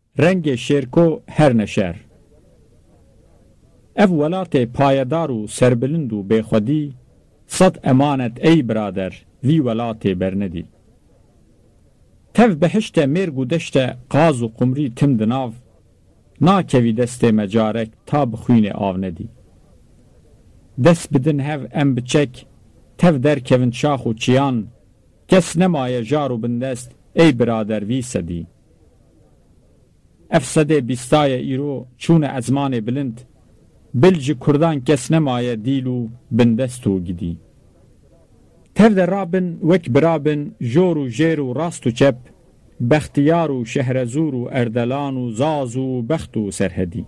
رنگ شیرکو هر نشر. اف ولات پایدار و سربلند و بخودی صد امانت ای برادر وی ولات برندی. تف بهشت مرگ و دشت قاز و قمری تم دناو ناکوی دست مجارک تا بخوین آو ندی. دست بدن هف ام بچک تف در کون شاخ و چیان کس نمای جارو بندست ای برادر وی سدی. افسده بیستای ایرو چون ازمان بلند بلج کردان کس نمای دیلو بندستو گیدی. تف در رابن وک برابن جور و جیر و راست و چپ بختیار و شهرزور و اردلان و زاز و بخت و سرهدی.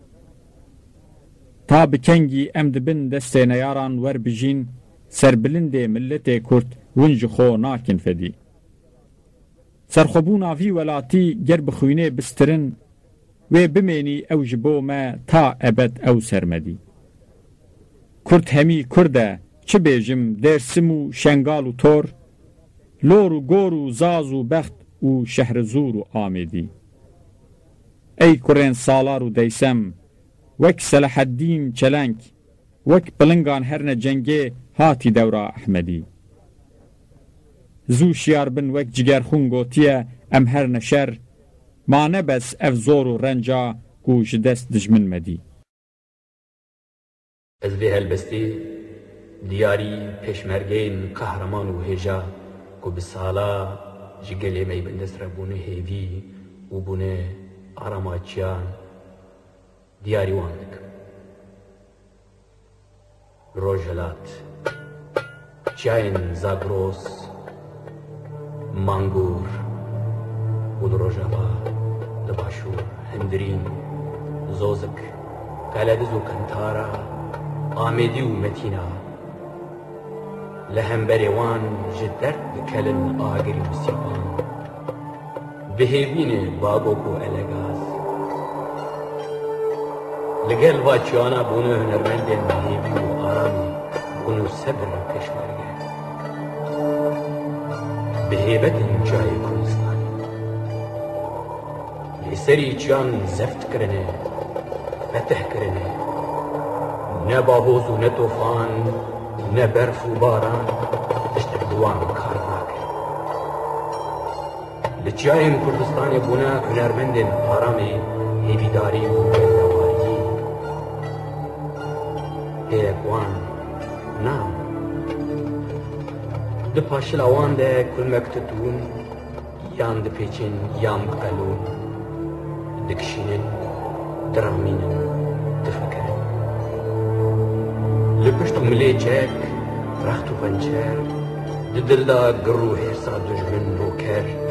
تا بکنگی امدبن دست نیاران ور بجین سربلند ملت کرد ونج خو ناکن فدی. سرخبون آفی ولاتی گر بخوینه بسترن و بمینی او جبو ما تا ابد او سرمدی. کرد همی کرده چه بیجم درسم و شنگال و تور لور و گور و زاز و بخت و شهرزور و آمدی. ای کرین سالار و دیسم وک صلاح الدین چلنگ وک بلنگان هرن جنگه هاتی دورا احمدی. زو شیار بن وک جگر خون گوتیه ام هر نشر ما نبس اف زور و رنجا گوش دست دجمن مدی. از به هلبستی دیاری پشمرگین قهرمان و هجا کو بسالا جگلی می بندست ربونه هیوی و بونه آراماچیان دیاری واندک. روجلات چاین زاگروس مانگور و دروجاوا لباشور هندرین زوزک کالدز و کنتارا آمدی و متینا لهم بریوان جدرد کلن آگری موسیقان بهیبین باگوکو الگاز لگل واچیانا بونه هنرمندین بهیبی و آرامی بونو صبر پشمرگه بهیبت جای کردستان لسری چیان زفت کرنه فتح کرنه نه باهوز و نه توفان نه برف و باران اشتر دوان کار ناکن لچیایم کردستان بونه هنرمندین آرامی هیویداری و بندواری هیکوان نام ده پاشلاوان ده کل مکتتون یان ده پیچین یان بقلون دکشینن درامینن دفکرن لپشت و ملی چک رخت و پنچر ده دل دا گرو حرسا دجمن روکر